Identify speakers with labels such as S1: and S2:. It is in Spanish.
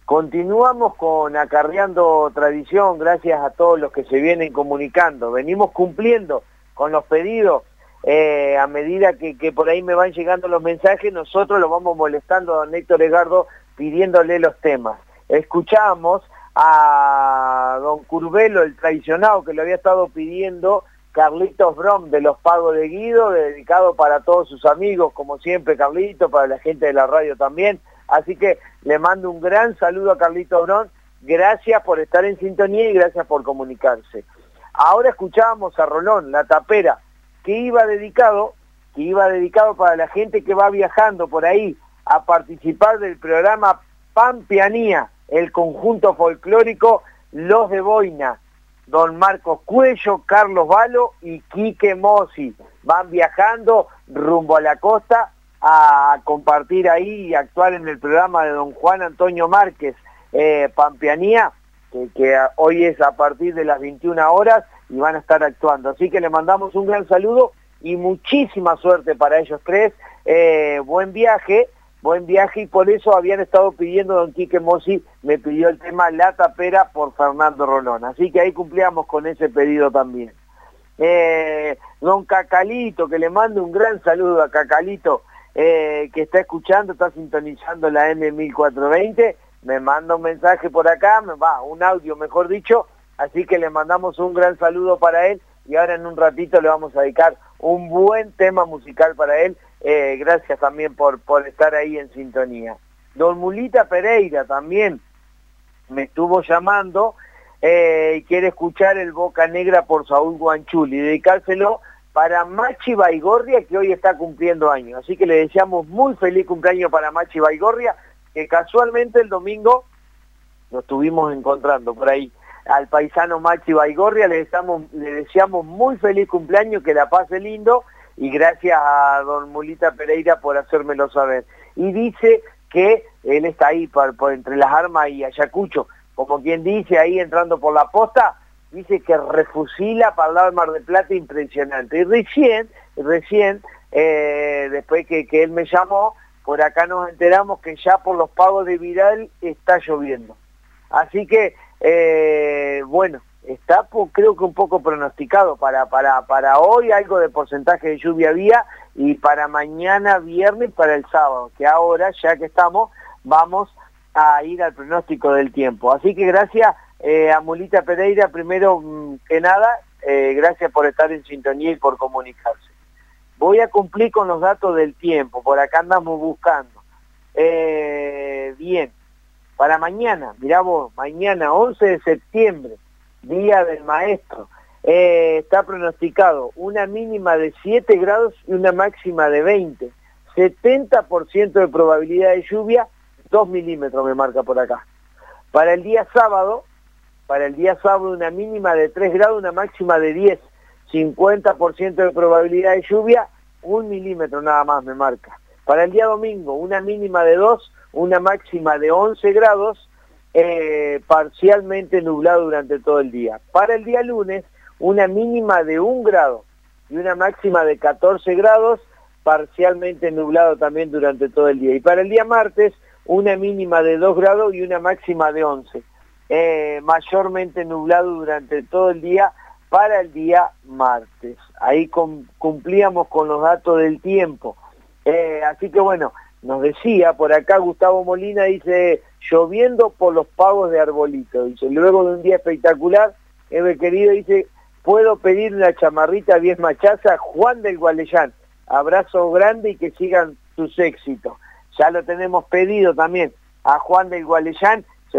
S1: Continuamos con Acarreando Tradición, gracias a todos los que se vienen comunicando. Venimos cumpliendo con los pedidos, a medida que por ahí me van llegando los mensajes, nosotros los vamos molestando a don Héctor Edgardo pidiéndole los temas. Escuchamos a don Curvelo, el traicionado, que lo había estado pidiendo Carlitos Brom de Los Pagos de Guido, dedicado para todos sus amigos, como siempre Carlito, para la gente de la radio también. Así que le mando un gran saludo a Carlitos Brom, gracias por estar en sintonía y gracias por comunicarse. Ahora escuchábamos a Rolón, La Tapera, que iba dedicado para la gente que va viajando por ahí a participar del programa Pampeanía, el conjunto folclórico Los de Boina. Don Marcos Cuello, Carlos Valo y Quique Mossi van viajando rumbo a la costa a compartir ahí y actuar en el programa de don Juan Antonio Márquez, Pampeanía, que hoy es a partir de las 21 horas y van a estar actuando. Así que le mandamos un gran saludo y muchísima suerte para ellos tres. Buen viaje, y por eso habían estado pidiendo, don Quique Mossi me pidió el tema La Tapera por Fernando Rolón. Así que ahí cumplíamos con ese pedido también. Don Cacalito, que le mando un gran saludo a Cacalito, que está escuchando, está sintonizando la M1420, me manda un mensaje por acá, un audio mejor dicho, así que le mandamos un gran saludo para él y ahora en un ratito le vamos a dedicar un buen tema musical para él, gracias también por estar ahí en sintonía. Don Mulita Pereira también me estuvo llamando y quiere escuchar el Boca Negra por Saúl Guanchuli y dedicárselo para Machi Baigorria, que hoy está cumpliendo años. Así que le deseamos muy feliz cumpleaños para Machi Baigorria, que casualmente el domingo lo estuvimos encontrando por ahí. Al paisano Machi Baigorria le deseamos muy feliz cumpleaños, que la pase lindo, y gracias a don Mulita Pereira por hacérmelo saber. Y dice que él está ahí por entre Las Armas y Ayacucho, como quien dice, ahí entrando por la posta, dice que refusila para el lado del Mar del Plata impresionante. Y recién después que él me llamó, por acá nos enteramos que ya por los Pagos de Vidal está lloviendo. Así que, bueno, está creo que un poco pronosticado para hoy, algo de porcentaje de lluvia había, y para mañana viernes, para el sábado, que ahora, ya que estamos, vamos a ir al pronóstico del tiempo. Así que gracias a Mulita Pereira, primero que nada, gracias por estar en sintonía y por comunicarse. Voy a cumplir con los datos del tiempo, por acá andamos buscando. Bien, para mañana, mirá vos, mañana 11 de septiembre, Día del Maestro, está pronosticado una mínima de 7 grados y una máxima de 20, 70% de probabilidad de lluvia, 2 milímetros me marca por acá. Para el día sábado una mínima de 3 grados, una máxima de 10, 50% de probabilidad de lluvia, 1 milímetro nada más me marca. Para el día domingo, una mínima de 2, una máxima de 11 grados, parcialmente nublado durante todo el día. Para el día lunes, una mínima de 1 grado y una máxima de 14 grados, parcialmente nublado también durante todo el día. Y para el día martes, una mínima de 2 grados y una máxima de 11. Mayormente nublado durante todo el día para el día martes. Ahí cumplíamos con los datos del tiempo. Así que bueno, nos decía por acá Gustavo Molina, dice, lloviendo por los Pagos de Arbolito. Dice, luego de un día espectacular, Eve querido, dice, puedo pedir una chamarrita bien machaza, Juan del Gualeyán. Abrazo grande y que sigan tus éxitos. Ya lo tenemos pedido también a Juan del Gualeyán,